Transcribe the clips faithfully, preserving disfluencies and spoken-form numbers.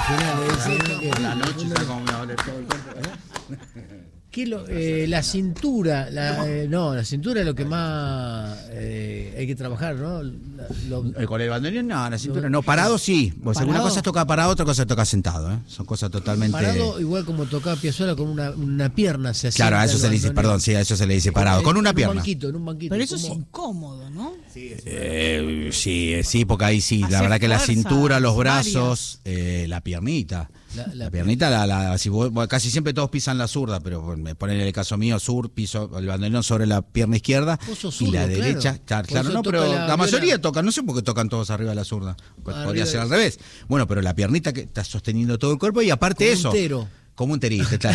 final. La noche está como me va a doler todo el cuerpo. ¿Qué lo, eh, la cintura, la, eh, no, la cintura es lo que más eh, hay que trabajar, ¿no? La, lo, ¿El con el bandoneón? No, la cintura no. Parado sí. Pues alguna cosa toca parado, otra cosa toca sentado, ¿eh? Son cosas totalmente... Parado igual como tocaba Piazzolla con una, una pierna. Se claro, a eso se le dice, perdón, sí, a eso se le dice parado, con una en pierna. Un banquito, en un banquito. Pero eso como... es incómodo, ¿no? Sí, eh, sí, sí, porque ahí sí, Hacer la verdad que la fuerza, cintura, los brazos, eh, la piernita. La, la, la piernita, la, la, si vos, casi siempre todos pisan la zurda, pero me ponen en el caso mío, sur, piso el bandoneón sobre la pierna izquierda zurdo, y la claro. derecha, claro, claro no, pero la, la mayoría tocan, no sé por qué tocan todos arriba de la zurda, pues podría ser al revés. Bueno, pero la piernita que está sosteniendo todo el cuerpo y aparte como eso. Entero. Como un terito, claro.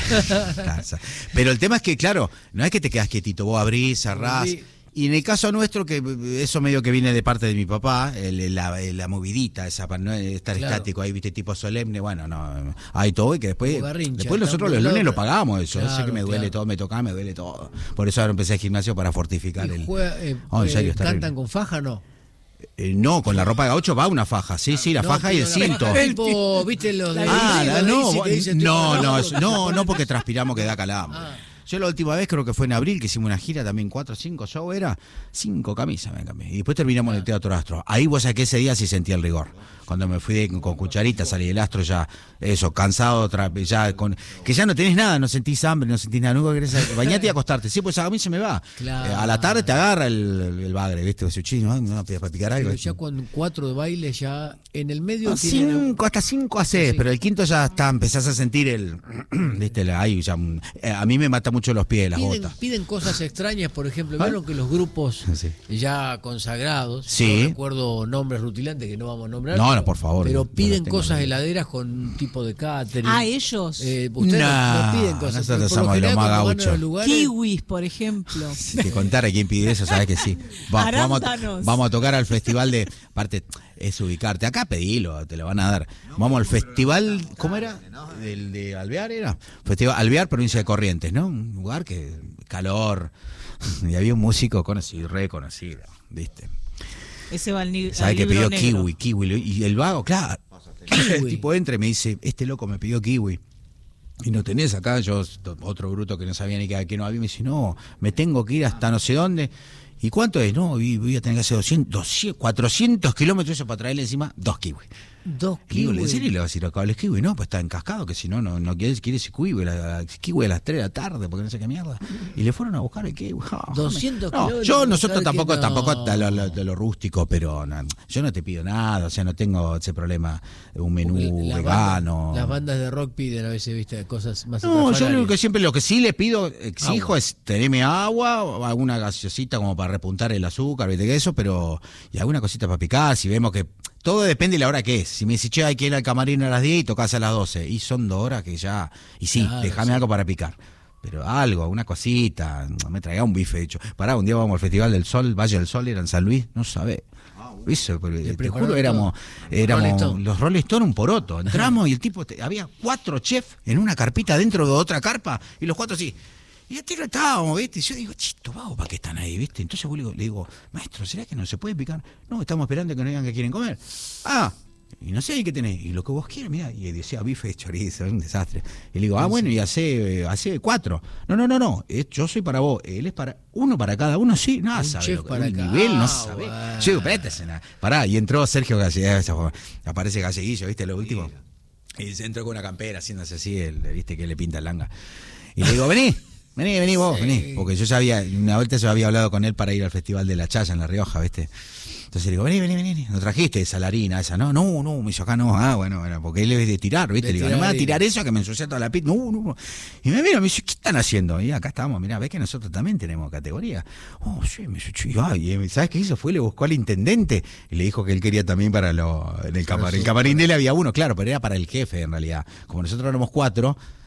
Pero el tema es que, claro, no es que te quedas quietito, vos abrís, cerrás. Sí. Y en el caso nuestro, que eso medio que viene de parte de mi papá, el, la, la movidita, esa para no estar claro. estático, ahí viste tipo solemne, bueno, no, hay todo y que después, garrincha, después nosotros los lunes lo pagamos eso, claro, sé que me duele claro. todo, me toca, me duele todo. Por eso ahora empecé el gimnasio para fortificar el... Juega, eh, oh, en serio, eh, ¿Cantan con faja no? Eh, no, con la ropa de gaucho va una faja, sí, sí, la no, faja y el cinto. Tipo, ¿viste los de Ah, la, la, no, no, no, no, no, no, no, porque transpiramos que da calambre. Ah. Yo la última vez creo que fue en abril que hicimos una gira también, cuatro o cinco show era, cinco camisas me cambié. Y después terminamos ah. en el Teatro Astro. Ahí vos sabés que ese día sí sentía el rigor. Cuando me fui de, con cucharita, salí del Astro ya, eso, cansado, otra, ya con que ya no tenés nada, no sentís hambre, no sentís nada, nunca querés bañarte y acostarte. Sí, pues a mí se me va. Claro. Eh, a la tarde te agarra el, el, el bagre, ¿viste? Vos decís, no, no, para picar algo. Pero ya con cuatro de baile, ya en el medio... No, cinco, hasta cinco a seis, sí. Pero el quinto ya está, empezás a sentir el... ¿Viste? Ahí ya, eh, a mí me mata mucho los pies, las piden, botas. Piden cosas extrañas, por ejemplo, vieron que los grupos sí. ya consagrados, sí. no recuerdo nombres rutilantes que no vamos a nombrar. No, no, por favor. Pero piden no cosas heladeras con un tipo de catering. Ah, ellos. Eh, ustedes no, no piden cosas. Nosotros somos los más gauchos. Kiwis, por ejemplo. Si te contara quién pide eso, sabes que sí. Va, vamos, a, vamos a tocar al festival de... Aparte, es ubicarte. Acá pedilo, te lo van a dar. Vamos al festival... ¿Cómo era? ¿El de Alvear era? Festival Alvear, provincia de Corrientes, ¿no? Un lugar que... Calor. Y había un músico conocido, reconocido, ¿viste? Ese va al nivel. ¿Sabes que pidió negro. kiwi, kiwi? Y el vago, claro. Kiwi. El tipo entra y me dice, este loco me pidió kiwi. Y no tenés acá, yo, otro bruto que no sabía ni que, que no había, me dice, no, me tengo que ir hasta no sé dónde. ¿Y cuánto es? No, voy a tener que hacer doscientos, doscientos, cuatrocientos kilómetros eso para traerle encima dos kiwis. Dos kiwis. ¿En serio le vas a decir a cables kiwi? No, pues está encascado, que si no, no, no quiere, quiere ese kiwi, la, kiwi a las tres de la tarde, porque no sé qué mierda. Y le fueron a buscar el kiwi. Oh, doscientos no, kilómetros. Yo, nosotros tampoco, no. tampoco de lo, lo, lo rústico, pero no, yo no te pido nada, o sea, no tengo ese problema, un menú la vegano. Banda, las bandas de rock piden a veces, viste, cosas más. No, yo lo que siempre, lo que sí le pido, exijo agua. Es tenerme agua, o alguna gaseosita como para repuntar el azúcar, viste que eso, pero, y alguna cosita para picar, si vemos que... Todo depende de la hora que es. Si me dice, che, hay que ir al camarín a las diez y tocas a las doce. Y son dos horas que ya... Y sí, claro, déjame sí. algo para picar. Pero algo, una cosita. Me traiga un bife hecho. Pará, un día vamos al Festival del Sol, Valle del Sol, era en San Luis. No sabés. Eso, te juro, éramos, éramos Rolling los Rolling Stone un poroto. Entramos y el tipo... Te, había cuatro chefs en una carpita dentro de otra carpa. Y los cuatro así... Y el tiro estábamos, ¿viste? Y yo digo, chito, vago, ¿para qué están ahí, viste? Entonces le digo, le digo, maestro, ¿será que no se puede picar? No, estamos esperando que nos digan que quieren comer. Ah, y no sé ahí qué tenés. Y lo que vos quieras, mirá. Y decía, bife de chorizo, es un desastre. Y le digo, ah, bueno, y hace, hace cuatro. No, no, no, no, yo soy para vos. Él es para, uno para cada uno, sí. Nada, un sabe. Chef Lo, para el acá. nivel, no sabe. Wow. Yo digo, espérate, escena. Pará, y entró Sergio Galleguillo, aparece Galleguillo, ¿viste? Lo último. Y se entró con una campera, haciéndose así, el, ¿viste? Que le pinta el langa. Y le digo, vení. Vení, vení vos, sí. vení. Porque yo ya había, una vuelta yo había hablado con él para ir al Festival de la Chaya en La Rioja, ¿viste? Entonces le digo, vení, vení, vení. ¿No trajiste esa la harina, esa? No, no, no, me dijo acá no. Ah, bueno, bueno, porque él es de tirar, ¿viste? De le digo, no me va a tirar eso que me ensucia toda la pizza. No, no, no. Y me mira, me dice, ¿qué están haciendo? Y acá estamos, mirá, ves que nosotros también tenemos categoría. Oh, sí, me dice, ay, ¿sabes qué hizo? Fue, le buscó al intendente y le dijo que él quería también para lo, en el camarín. El camarín de él había uno, claro, pero era para el jefe en realidad. Como nosotros éramos cuatro,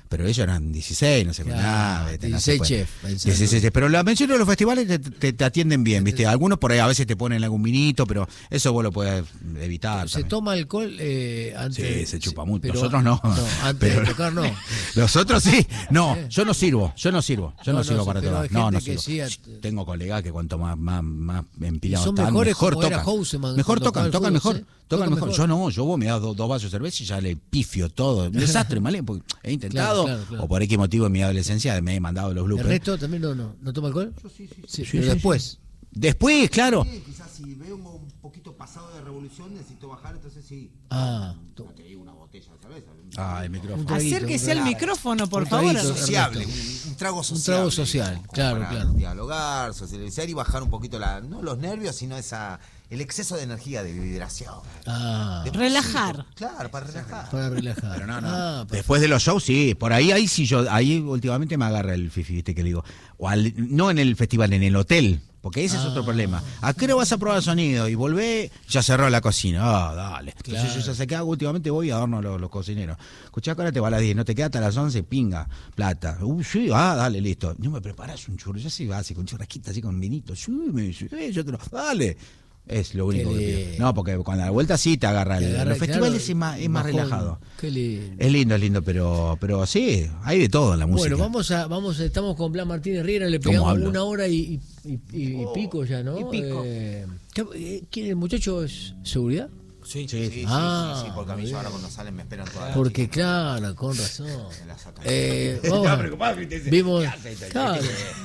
pero ellos eran dieciséis, no sé Claro, nada. dieciséis chef, pensando. dieciséis chef. Pero la mención de los festivales te, te, te atienden bien, ¿viste? Algunos por ahí a veces te ponen algún vinito, pero eso vos lo puedes evitar. ¿Se también. toma alcohol eh, antes? Sí, se chupa mucho. pero- Nosotros no. No, antes Pero- de tocar no. Los otros sí. No, yo no sirvo, yo no sirvo, yo no, No, no, sirvo sí, para pero tocar. hay No, no gente que sirvo. sí, at- Tengo colegas que cuanto más, más, más empilados Y son están, mejores mejor como era tocan. Houseman Mejor cuando tocan, tocaba tocan el fútbol, mejor. ¿sí? Tocan Tocan mejor. mejor. Yo no, yo vos me das dos, dos vasos de cerveza y ya le pifio todo. Un desastre, ¿vale? Porque he intentado, Claro, claro, claro. o por X motivo en mi adolescencia me he mandado los ¿El bloopers. resto también no, no, no toma alcohol? Yo sí, sí. sí, Sí, pero sí, después. Después, claro. Sí, quizás si veo un poquito pasado de revolución, necesito bajar, entonces sí. Ah, No te digo una botella de cerveza. Ah, el micrófono. Un traguito, Acérquese un al traguito. micrófono, por Un favor. traguito. Sociable, un, Ernesto. un trago Un social. trago social, claro, para claro. dialogar, socializar y bajar un poquito la, no los nervios, sino esa el exceso de energía, de vibración. Ah, De Relajar. poquito. Claro, para relajar. para relajar. Pero no, no. Ah, perfecto. Después de los shows, sí. Por ahí, ahí sí yo, ahí últimamente me agarra el fifi, viste que le digo. O al, no en el festival, en el hotel. Porque ese es otro problema. ¿A qué hora vas a probar sonido? Y volvé, ya cerró la cocina. Ah, dale. Entonces Claro. yo ya sé qué hago, últimamente voy a darnos los, los cocineros. Escuchá, ahora te va a las diez, no te queda hasta las once, pinga, plata. Uy, sí, ah, dale, listo. No me preparás un churro, yo sí básico, un churrasquito así con vinito. Sí, me dice, eh, yo te lo, dale. Es lo único Qué que lindo. pido. No, porque cuando a la vuelta sí te agarra. Te El, agarra, los festivales claro, es más, es más bajón. relajado. Qué lindo. Es lindo, es lindo, pero, pero sí, hay de todo en la música. Bueno, vamos a, vamos, estamos con Blas Martínez Riera, le ¿Cómo pegamos hablo? una hora y, y, y- y- y pico ya, ¿no? y pico. Eh, ¿qué- eh, ¿Quién el muchacho es seguridad? Sí, Sí, sí, sí, Ah, sí, sí, porque a mí muy ya ahora bien. cuando salen me esperan todas las Porque chicas, claro, con razón. me la sacan. Eh, vamos a- vimos, claro,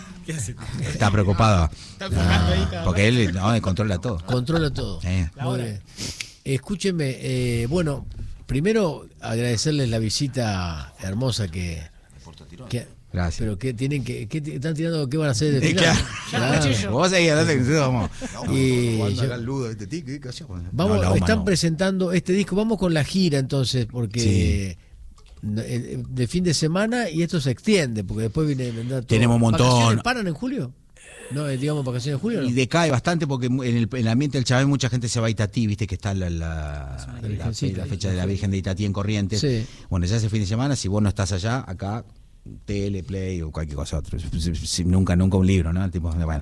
Está preocupado. Ah, porque él no, él controla todo. controla todo. Eh. Muy bien. Escúchenme, eh, bueno, primero agradecerles la visita hermosa que, que Gracias. pero que tienen que, que t- están tirando qué van a hacer de Eh, final. claro. Claro. Vos seguís hablando que nosotros vamos. Y Jugando yo- acá al ludo, ¿viste? ¿Qué- qué hacemos? Vamos, No, la Oma están no. presentando este disco. Vamos con la gira entonces, porque eh, de fin de semana y esto se extiende, porque después viene vendrá todo. Tenemos un montón. ¿Vacaciones paran en julio? No, eh, digamos vacaciones en julio. ¿no? Y decae bastante porque en el, en el ambiente del Chávez mucha gente se va a Itatí, viste que está la, la, la, fe- Virgencita. la fecha de la Virgen de Itatí en Corrientes. Sí. Bueno, ya ese fin de semana, si vos no estás allá, acá tele, play o cualquier cosa otra. Nunca, nunca un libro, ¿no? Tipo, bueno,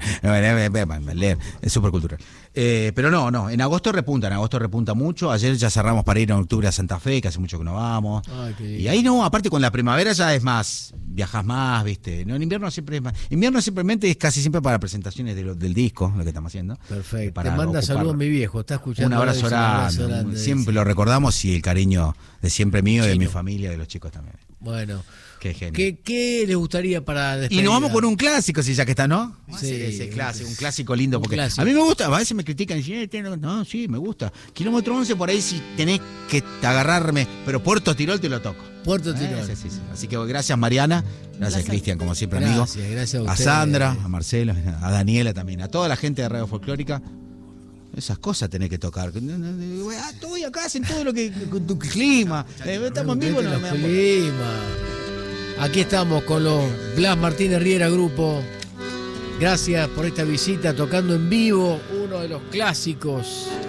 leer, es súper cultural. Eh, pero no, no, en agosto repunta, en agosto repunta mucho. Ayer ya cerramos para ir en octubre a Santa Fe, que hace mucho que no vamos. Ay, qué lindo. Y ahí no, aparte con la primavera ya es más, viajas más, ¿viste? No, en invierno siempre es más. Invierno simplemente es casi siempre para presentaciones de lo- del disco, lo que estamos haciendo. Perfecto. Para Te manda ocupar- saludos mi viejo, está escuchando. Un abrazo dice, un abrazo grande. grande, Siempre dice. lo recordamos y el cariño de siempre mío, y de Chino. mi familia, de los chicos también. Bueno, Qué genio. ¿qué, qué les gustaría para Y despedir? nos vamos con un clásico, si ya que está, ¿no? Sí, Ese, ese un- clásico, un clásico lindo, un porque clásico. a mí me gusta, a veces me critican y dicen, "Eh, tiene- no, sí, me gusta. Kilómetro once, por ahí si tenés que agarrarme, pero Puerto Tirol te lo toco. Puerto Eh, Tirol. sí, sí, sí. Así que gracias Mariana, gracias Cristian, como siempre amigo. Gracias, gracias a A ustedes. Sandra, a Marcelo, a Daniela también, a toda la gente de Radio Folclórica. Esas cosas tenés que tocar. Ah, estoy acá, hacen todo lo que con tu clima. Eh, estamos en vivo, Vete no, los me da- climas. Aquí estamos con los Blas Martínez Riera Grupo. Gracias por esta visita tocando en vivo uno de los clásicos